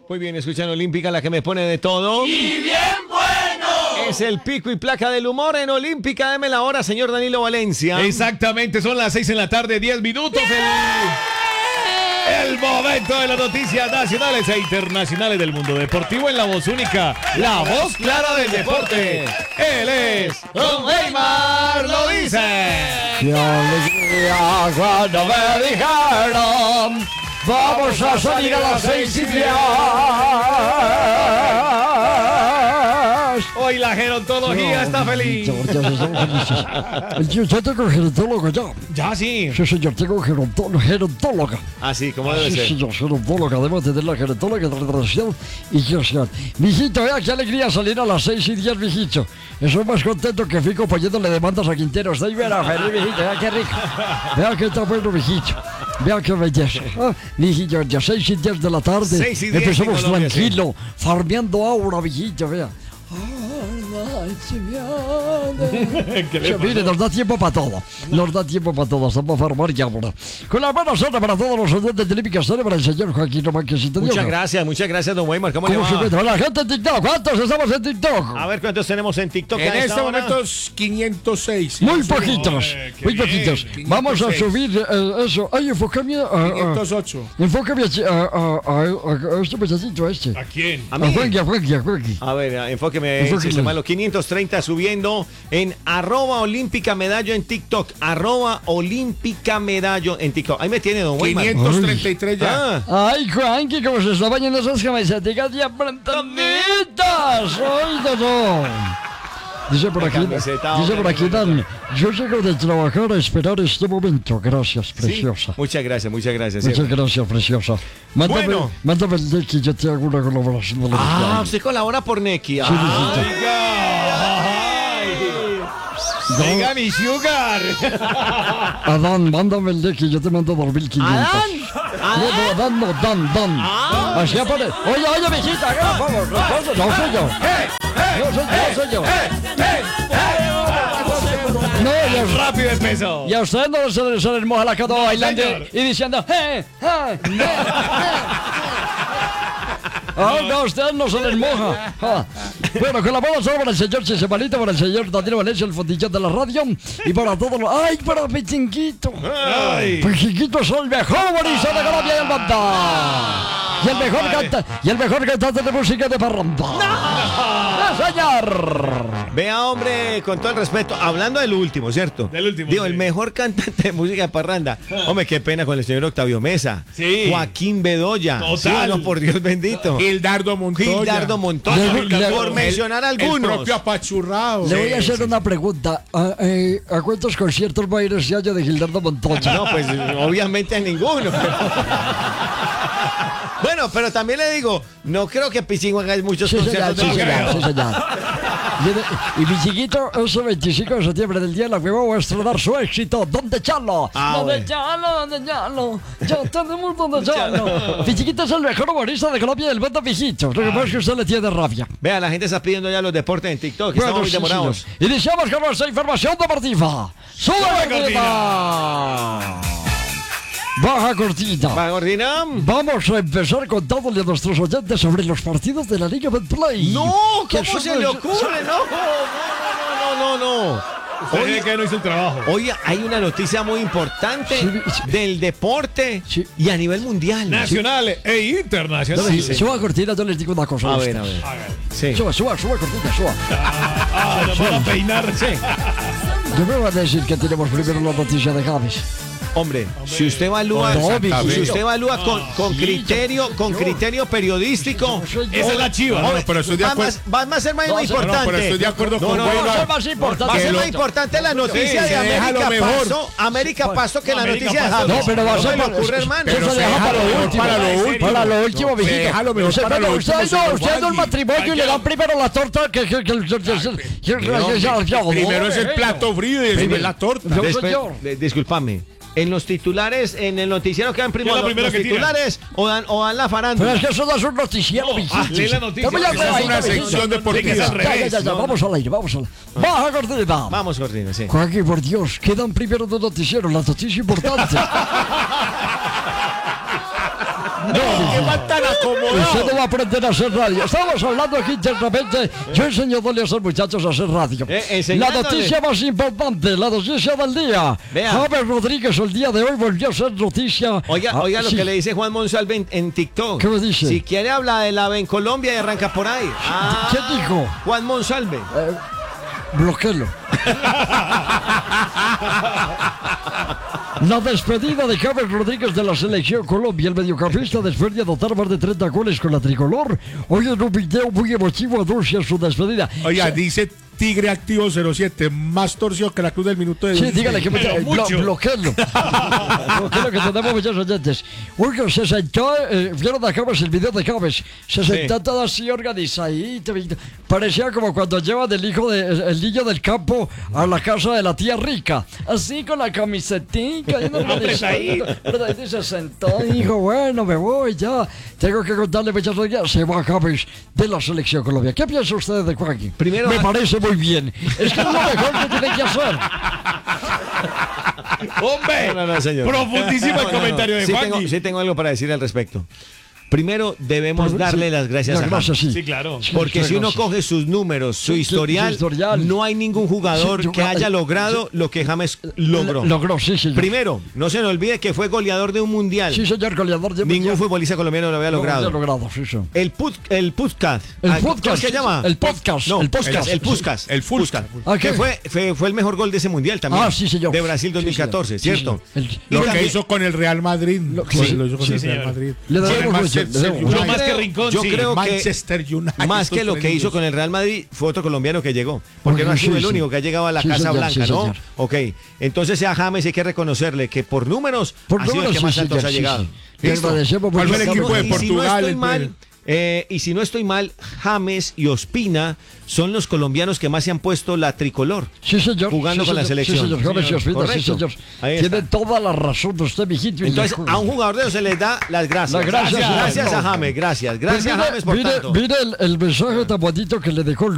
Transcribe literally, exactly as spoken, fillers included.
Muy bien, escuchan Olímpica, la que me pone de todo. ¡Y bien bueno! Es el pico y placa del humor en Olímpica. Deme la hora, señor Danilo Valencia. Exactamente, son las seis en la tarde, diez minutos. El, el momento de las noticias nacionales e internacionales del mundo deportivo en la voz única, la voz clara del deporte. Él es Don Neymar, lo dice. ¡Qué alegría cuando me dijeron! Vamos a salir a las seis y diez. Hoy la gerontología no, está feliz. Ya, ya, ya, ya, ya tengo gerontólogo ya. Ya sí. Sí, señor, tengo gerontó- gerontóloga. Ah, sí, ¿cómo debe sí, ser? Sí, señor, gerontóloga. Debo tener la gerontóloga de retracción y gestión. Mijito, vea qué alegría salir a las seis y diez, mijito. Estoy más contento que Fico poniéndole demandas a Quintero. Estoy bien feliz, mijito. Vea qué rico. Vea qué está bueno, mijito. Vea qué belleza. Ah, mijito, ya seis y diez de la tarde. seis y diez empezamos Colombia, tranquilo, sí. Farmeando aura, mijito, vea. Mire, nos da tiempo para todo. Nos da tiempo para todo. Estamos a farmar ya ahora. Con la buena suerte para todos los oyentes de Olímpica Estéreo, para el señor Joaquín Román, que si te Muchas digo. gracias, muchas gracias, don Weimar. ¿Cómo, ¿Cómo le se va? encuentra la gente en TikTok? ¿Cuántos estamos en TikTok? A ver cuántos tenemos en TikTok. En a esta este hora? momento quinientos seis. Muy poquitos, eh, qué muy bien, poquitos. quinientos seis. Vamos a subir eh, eso. Ay, enfócame a... a- quinientos ocho. Enfócame a, a, a, a- a este muchachito, a este. ¿A quién? A A mí. Juanqui, a Juanqui, a Juanqui. A ver, enfóqueme, Enfóqueme. sistema, los quinientos treinta subiendo en arroba olímpica medallo en TikTok. Arroba olímpica medallo en TikTok. Ahí me tiene, don Weimar. quinientos treinta y tres ya. Ah, Ay, Juanqui, como se está bañando esas camisetas ya plantaditas. Ay, no, no. Dice por La aquí, camiseta, dice hombre, por aquí, Dan, yo llego de trabajar a esperar este momento. Gracias, sí. preciosa. Muchas gracias, muchas gracias. Muchas ¿cierto? gracias, preciosa. Mándame, Bueno. mándame el link y yo te hago una colaboración. de lo que Ah, quieras. usted colabora por Neki. Sí, Ah, Venga, mi sugar. Adán, mándame el link y yo te mando dos mil quinientos. ¿Adán? No, no, Adán, no, Dan, Dan. Así aparece. Oye, oye, visita, acá, vamos. No, no soy yo. No soy yo, soy yo. No, ya, Rápido empezó. y a usted no se le, se le moja la cara bailando señor. y diciendo, ¡eh, eh, eh, Ah, no, a usted no se les moja. Ah. Bueno, con la bola solo para el señor Chisemanito, para el señor Danilo Valencia, el fondillón de la radio, y para todos los... ¡Ay, para Pichinquito! Ay. Pichinquito es el mejor humorista de Colombia y el banda. Y el mejor canta, y el mejor cantante de música de parranda. ¡No, señor! Vea, hombre, con todo el respeto, hablando del último, ¿cierto? Del último, Digo, sí. el mejor cantante de música de parranda. Hombre, qué pena con el señor Octavio Mesa. Sí. Joaquín Bedoya. Total. Sí, no, por Dios bendito. Gildardo Montoya. Gildardo Montoya. Le- le- por el- mencionar El algunos. propio apachurrado. Le voy a hacer una pregunta. ¿A, eh, ¿a cuántos conciertos va a ir este año de Gildardo Montoya? No, pues obviamente a ninguno. Bueno, pero también le digo, no creo que Pichín haga muchos Sí, señor, conciertos. sí, de señor, boxeo. sí, señor. Y, y mi chiquito, ese veinticinco de septiembre del día de la hueva va a estrenar su éxito, ¿Dónde Charlo? Ah, ¿Dónde bueno. Charlo? ¿Dónde Charlo? Ya tenemos ¿Dónde Charlo? Mi chiquito es el mejor humorista de Colombia del mundo, mijito. Lo que pasa es que usted le tiene rabia. Vea, la gente está pidiendo ya los deportes en TikTok. Estamos muy sí, demorados. señor. Iniciamos con nuestra información deportiva. ¡Sube la cortina! Baja cortina. Va, Gordina. Vamos a empezar contándole a nuestros oyentes sobre los partidos de la Liga Betplay. No, Que ¿cómo son se le los- ocurre? No, no, no, no, no, no. Usted Oye, cree que no hizo el trabajo. Hoy hay una noticia muy importante Sí, sí. del deporte Sí. y a nivel mundial. Nacionales e Yo internacionales. les- Suba cortina, yo les digo una cosa. A esta. ver, a ver. Sí. Suba, suba, suba cortina, suba. Ah, nos van a peinar. Sí. Yo me voy a decir que tenemos primero la noticia de James. Hombre, si usted evalúa, No, si mijito. usted evalúa con, con Sí, criterio, con yo- criterio periodístico, Soy yo. Esa es la chiva. No, no, pero estoy de va, acuerdo. más, va a ser más No, importante. No, pero estoy de acuerdo No, con no, Va a Weimar. ser más importante. Va a ser Que más lo- importante la noticia Sí, de se deja América lo mejor. Paso, América Paso que la América noticia de Paso. James. No, pero va a ¿Cómo ser se le para- ocurre, hermano? Eso Pero se se deja deja para lo lo mejor último. para lo último. Para lo último, No, se mijito. deja lo mejor Usted- para lo pero último, Usted señor usted no el Juanqui. matrimonio y le dan primero la torta que... que, que, que- que- que- que- Primero es el plato frío y después la torta. Yo- Después- señor. de- discúlpame. En los titulares, en el noticiero que dan primero ¿Qué es lo los, primero los que tiran? titulares o dan, o dan la Pero farándula. es que eso no es un noticiero, mijito. ah, lee la noticia. Dame ya, Esa es ahí, una mijito. sección deportiva. Tiene que ser al Ya, ya, revés. ya, ya, vamos al aire, vamos al aire. Baja cortina. Vamos, Gordina, sí. Joaquín, por Dios, quedan primero dos noticieros, la noticia importante. No, qué mal tan acomodado. Usted no va a aprender a hacer radio. Estamos hablando aquí internamente. Yo enseñándole a esos muchachos a hacer radio. Eh, La enseñándole. noticia más importante, la noticia del día. Vea. James Rodríguez el día de hoy volvió a ser noticia. Oiga, Ah, oiga lo sí. que le dice Juan Monsalve en, en TikTok. ¿Qué me dice? Si quiere hablar de la ave en Colombia y arranca por ahí. Ah, ¿Qué dijo? Juan Monsalve. Bloquelo. La despedida de James Rodríguez de la selección Colombia, el mediocampista, después de anotar más de treinta goles con la tricolor, hoy en un video muy emotivo anuncia su despedida. Oiga, dice Tigre Activo cero siete, más torcido que la cruz del minuto de Sí, Dios. dígale que me Pero blo, mucho. bloqueenlo. Bloqueenlo, que tenemos muchos oyentes. Oiga, se sentó, eh, vieron a James el video de James, se sentó todo así organizadito. Parecía como cuando llevan el hijo de, el niño del campo a la casa de la tía rica. Así con la camisetica. Y organizadito. Y se sentó y dijo, bueno, me voy ya. Tengo que contarle muchas cosas. Se va James de la selección Colombia. ¿Qué piensa usted de Juanqui? Primero- me parece muy bien. Es que es lo mejor que tiene que hacer. ¡Hombre! No, no, no, señor. Profundísimo el No, no, no. comentario de Sí Juanqui. tengo, sí tengo algo para decir al respecto. Primero, debemos Por- darle sí, las gracias las a gracias, James. sí. Sí, claro. Porque Sí, si uno gracias. coge sus números, su Sí, sí, historial, su historial. no hay ningún jugador Sí, yo- que haya logrado lo que James logró. Logró, sí, señor. Primero, no se nos olvide que fue goleador de un mundial. Sí, señor goleador de Ningún mundial. futbolista colombiano lo había No, logrado. lo había logrado, sí, sí. El put, el podcast. El Ah, ¿cómo podcast, es que se sí, llama? el podcast, No, el podcast. El podcast. El Puskas. ¿Ah, qué? Que fue, fue, fue el mejor gol de ese mundial también. Ah, sí, señor. De Brasil dos mil catorce, Sí, señor. ¿cierto? Sí, señor. Y Lo que también- hizo con el Real Madrid. Lo- Sí, sí, lo hizo con sí, el señor. Real Madrid. Le Con debemos el mucho, Manchester le debemos. United. No más que Rincón, yo sí. creo que Manchester United. más que lo estos que hizo niños. con el Real Madrid fue otro colombiano que llegó. Porque Oye, no ha sido sí, el sí. único que ha llegado a la Sí, Casa señor, Blanca, sí, ¿no? señor. Ok. Entonces a James hay que reconocerle que por números Por ha sido números, el que más sí, altos señor, ha sí, llegado. sí. Le ¿Listo? agradecemos ¿Cuál mucho fue el a equipo James. de Y si no Portugal, estoy el mal, primer- eh, y si no estoy mal, James y Ospina son los colombianos que más se han puesto la tricolor. Sí, señor. Jugando sí, con la señor. selección. Sí, señor. James Señor, Ospina, sí, correcto. señor. Ahí está. Tiene toda la razón usted, mijito. y Entonces, le- a un jugador de eso se les da las gracias. Las gracias, gracias, señor. a James, gracias. Pues Gracias, mire, James, por mire, tanto. mire el, el mensaje tan bonito que le dejó